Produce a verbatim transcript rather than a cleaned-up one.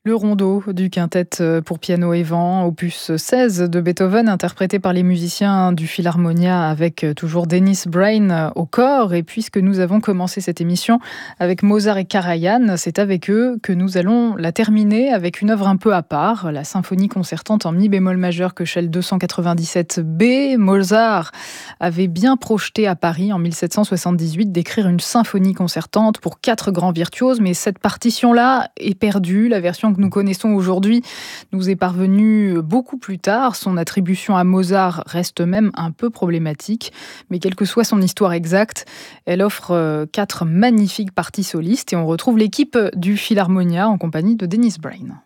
Le rondo du quintet pour piano et vent, opus seize de Beethoven, interprété par les musiciens du Philharmonia avec toujours Dennis Brain au cor. Et puisque nous avons commencé cette émission avec Mozart et Karajan, c'est avec eux que nous allons la terminer avec une œuvre un peu à part, la symphonie concertante en mi bémol majeur Köchel deux cent quatre-vingt-dix-sept B. Mozart avait bien projeté à Paris en mille sept cent soixante-dix-huit d'écrire une symphonie concertante pour quatre grands virtuoses, mais cette partition-là est perdue. La version que nous connaissons aujourd'hui nous est parvenue beaucoup plus tard. Son attribution à Mozart reste même un peu problématique, mais quelle que soit son histoire exacte, elle offre quatre magnifiques parties solistes et on retrouve l'équipe du Philharmonia en compagnie de Dennis Brain.